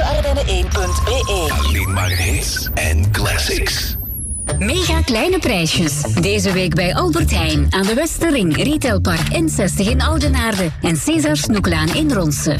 Vlaamseardenne1.be. Alleen maar hits en classics. Mega kleine prijsjes. Deze week bij Albert Heijn aan de Westerring, Retailpark N60 in Oudenaarde en César Snoeklaan in Ronse.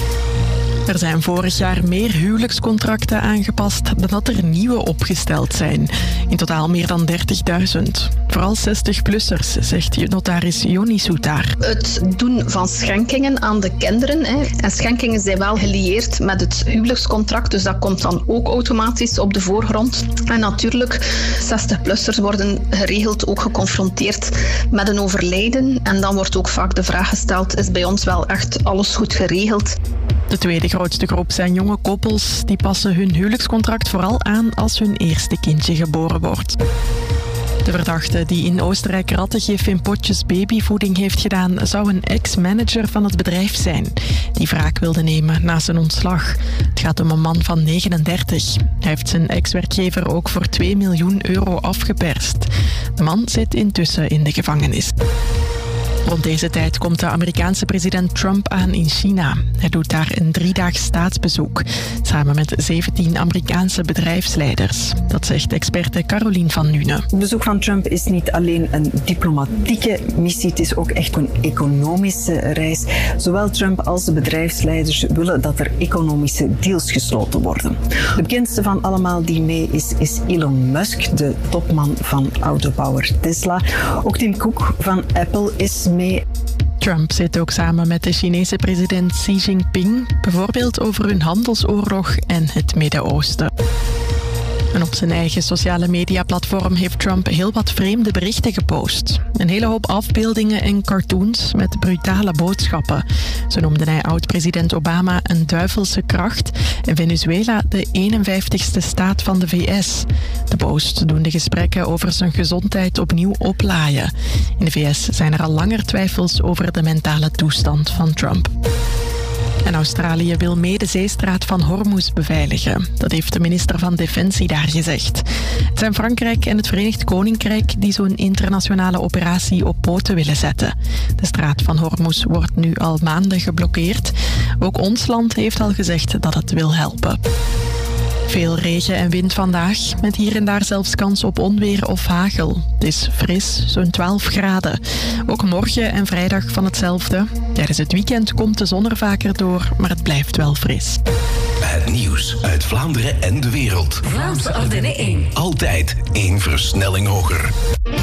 Er zijn vorig jaar meer huwelijkscontracten aangepast dan dat er nieuwe opgesteld zijn. In totaal meer dan 30.000. Vooral 60-plussers, zegt notaris Joni Soetaar. Het doen van schenkingen aan de kinderen. En schenkingen zijn wel gelieerd met het huwelijkscontract, dus dat komt dan ook automatisch op de voorgrond. En natuurlijk, 60-plussers worden geregeld ook geconfronteerd met een overlijden. En dan wordt ook vaak de vraag gesteld, is bij ons wel echt alles goed geregeld? De tweede grootste groep zijn jonge koppels. Die passen hun huwelijkscontract vooral aan als hun eerste kindje geboren wordt. De verdachte die in Oostenrijk rattengif in potjes babyvoeding heeft gedaan, zou een ex-manager van het bedrijf zijn, die wraak wilde nemen na zijn ontslag. Het gaat om een man van 39. Hij heeft zijn ex-werkgever ook voor 2 miljoen euro afgeperst. De man zit intussen in de gevangenis. Rond deze tijd komt de Amerikaanse president Trump aan in China. Hij doet daar een 3-daags staatsbezoek, samen met 17 Amerikaanse bedrijfsleiders. Dat zegt experte Caroline van Nuenen. Het bezoek van Trump is niet alleen een diplomatieke missie, het is ook echt een economische reis. Zowel Trump als de bedrijfsleiders willen dat er economische deals gesloten worden. De bekendste van allemaal die mee is Elon Musk, de topman van autobouwer Tesla. Ook Tim Cook van Apple is mee. Trump zit ook samen met de Chinese president Xi Jinping, bijvoorbeeld over hun handelsoorlog en het Midden-Oosten. En op zijn eigen sociale mediaplatform heeft Trump heel wat vreemde berichten gepost. Een hele hoop afbeeldingen en cartoons met brutale boodschappen. Zo noemde hij oud-president Obama een duivelse kracht en Venezuela de 51ste staat van de VS. De post doen de gesprekken over zijn gezondheid opnieuw oplaaien. In de VS zijn er al langer twijfels over de mentale toestand van Trump. En Australië wil mee de zeestraat van Hormuz beveiligen. Dat heeft de minister van Defensie daar gezegd. Het zijn Frankrijk en het Verenigd Koninkrijk die zo'n internationale operatie op poten willen zetten. De straat van Hormuz wordt nu al maanden geblokkeerd. Ook ons land heeft al gezegd dat het wil helpen. Veel regen en wind vandaag, met hier en daar zelfs kans op onweer of hagel. Het is fris, zo'n 12 graden. Ook morgen en vrijdag van hetzelfde. Tijdens het weekend komt de zon er vaker door, maar het blijft wel fris. Het nieuws uit Vlaanderen en de wereld. Vlaamse Ardenne 1. Altijd 1 versnelling hoger.